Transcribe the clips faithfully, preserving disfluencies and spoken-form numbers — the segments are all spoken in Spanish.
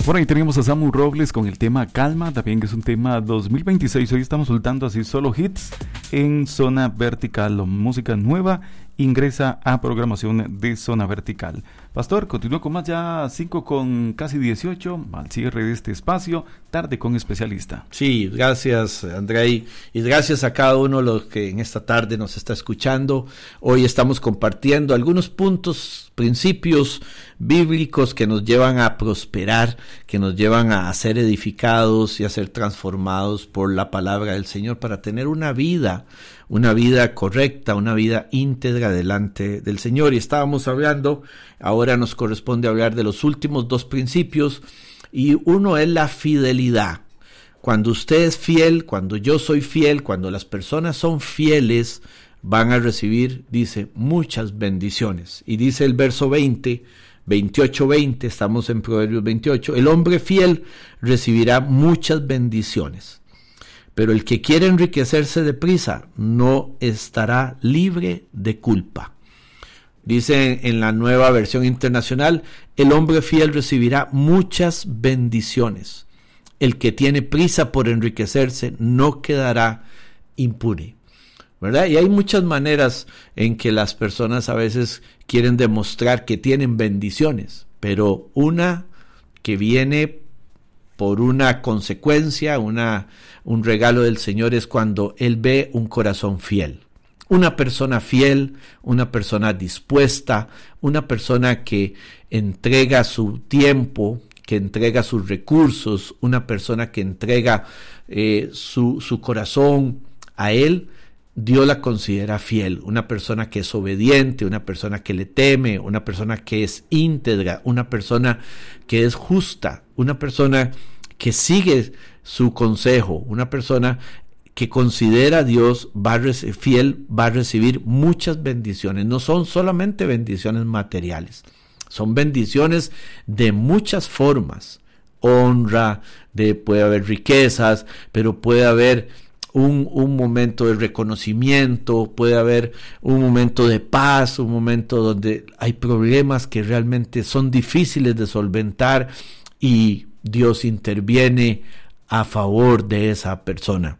Por ahí tenemos a Samu Robles con el tema Calma, también que es un tema dos mil veintiséis. Hoy estamos soltando así solo hits en Zona Vertical. Música nueva ingresa a programación de Zona Vertical. Pastor, continúo con más, ya cinco con casi dieciocho, al cierre de este espacio, tarde con especialista. Sí, gracias Andrei, y gracias a cada uno de los que en esta tarde nos está escuchando. Hoy estamos compartiendo algunos puntos, principios bíblicos que nos llevan a prosperar, que nos llevan a ser edificados y a ser transformados por la palabra del Señor para tener una vida, una vida correcta, una vida íntegra delante del Señor. Y estábamos hablando, ahora nos corresponde hablar de los últimos dos principios, y uno es la fidelidad. Cuando usted es fiel, cuando yo soy fiel, cuando las personas son fieles, van a recibir, dice, muchas bendiciones. Y dice el verso veinte, veintiocho veinte, estamos en Proverbios veintiocho, el hombre fiel recibirá muchas bendiciones, pero el que quiere enriquecerse deprisa no estará libre de culpa. Dice en la Nueva Versión Internacional, el hombre fiel recibirá muchas bendiciones. El que tiene prisa por enriquecerse no quedará impune. ¿Verdad? Y hay muchas maneras en que las personas a veces quieren demostrar que tienen bendiciones, pero una que viene por una consecuencia, una, un regalo del Señor, es cuando Él ve un corazón fiel. Una persona fiel, una persona dispuesta, una persona que entrega su tiempo, que entrega sus recursos, una persona que entrega eh, su, su corazón a Él. Dios la considera fiel, una persona que es obediente, una persona que le teme, una persona que es íntegra, una persona que es justa, una persona que sigue su consejo, una persona que considera a Dios va a rec- fiel, va a recibir muchas bendiciones. No son solamente bendiciones materiales, son bendiciones de muchas formas. Honra, de, puede haber riquezas, pero puede haber Un, un momento de reconocimiento, puede haber un momento de paz, un momento donde hay problemas que realmente son difíciles de solventar y Dios interviene a favor de esa persona.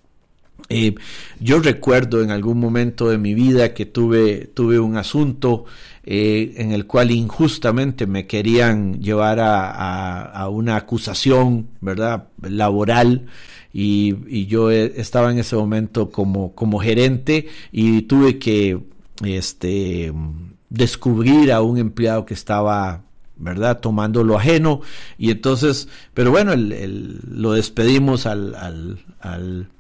Eh, yo recuerdo en algún momento de mi vida que tuve, tuve un asunto eh, en el cual injustamente me querían llevar a, a, a una acusación, ¿verdad?, laboral. Y, y yo estaba en ese momento como, como gerente y tuve que este, descubrir a un empleado que estaba, ¿verdad?, tomando lo ajeno. Y entonces, pero bueno, el, el, lo despedimos al, al, al,